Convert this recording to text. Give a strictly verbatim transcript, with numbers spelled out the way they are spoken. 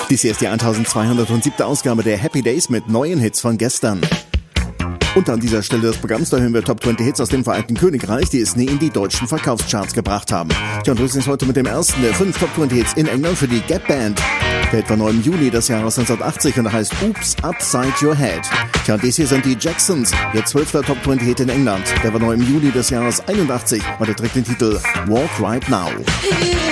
Dies hier ist die eintausendzweihundertsiebte Ausgabe der Happy Days mit neuen Hits von gestern. Und an dieser Stelle des Programms, da hören wir Top zwanzig Hits aus dem Vereinigten Königreich, die es nie in die deutschen Verkaufscharts gebracht haben. Tja, und wir sind heute mit dem ersten der fünf Top zwanzig Hits in England für die Gap Band. Der etwa neu im Juni des Jahres neunzehnhundertachtzig und der heißt Oops Upside Your Head. Tja, und dies hier sind die Jacksons, ihr zwölfter Top zwanzig Hit in England. Der war neu im Juli des Jahres einundachtzig und er trägt den Titel Walk Right Now.